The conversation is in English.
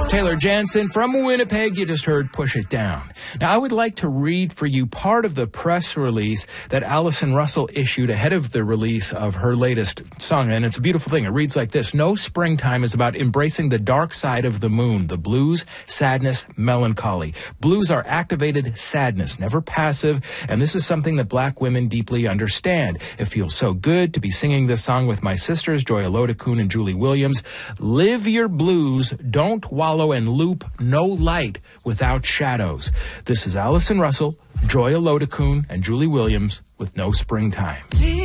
It's Taylor Jansen from Winnipeg. You just heard Push It Down. Now, I would like to read for you part of the press release that Allison Russell issued ahead of the release of her latest song, and it's a beautiful thing. It reads like this: No Springtime is about embracing the dark side of the moon, the blues, sadness, melancholy. Blues are activated sadness, never passive, and this is something that black women deeply understand. It feels so good to be singing this song with my sisters, Joy Olodokun and Julie Williams. Live your blues, don't wallow and loop, no light without shadows. This is Allison Russell, Joy Olodokun, and Julie Williams with No Springtime.